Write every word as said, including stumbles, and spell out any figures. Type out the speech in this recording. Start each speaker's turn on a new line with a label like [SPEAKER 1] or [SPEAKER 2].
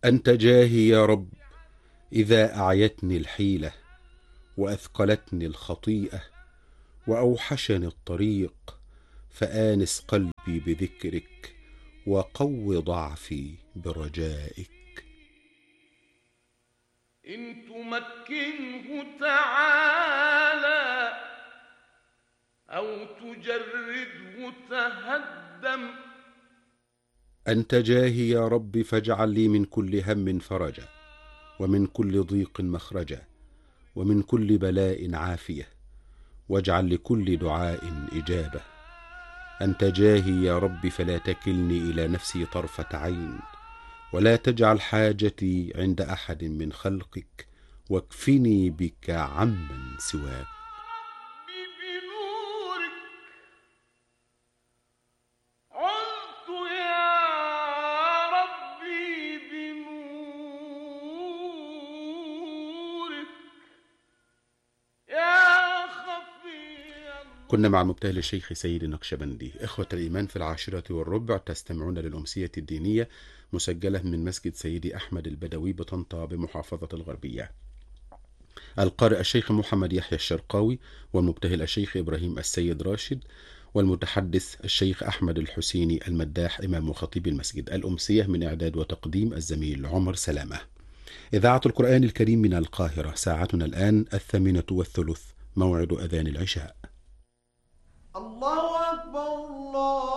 [SPEAKER 1] أنت جاهي يا رب إذا أعيتني الحيلة وأثقلتني الخطيئة وأوحشني الطريق، فآنس قلبي بذكرك وقو ضعفي برجائك.
[SPEAKER 2] إن تمكنه تعالى أو تجرده تهدم.
[SPEAKER 1] أنت جاهي يا رب فاجعل لي من كل هم فرجا، ومن كل ضيق مخرجا، ومن كل بلاء عافية، واجعل لكل دعاء إجابة. أنت جاهي يا رب فلا تكلني إلى نفسي طرفة عين، ولا تجعل حاجتي عند أحد من خلقك، واكفني بك عمن سواك. كنا مع المبتهل الشيخ سيد النقشبندي. إخوة الإيمان، في العاشرة والربع تستمعون للأمسية الدينية مسجلة من مسجد سيدي أحمد البدوي بطنطا بمحافظة الغربية. القارئ الشيخ محمد يحيى الشرقاوي، والمبتهل الشيخ إبراهيم السيد راشد، والمتحدث الشيخ أحمد الحسيني المداح إمام وخطيب المسجد. الأمسية من إعداد وتقديم الزميل عمر سلامة. إذاعة القرآن الكريم من القاهرة. ساعتنا الآن الثامنة والثلث، موعد أذان العشاء.
[SPEAKER 3] الله أكبر الله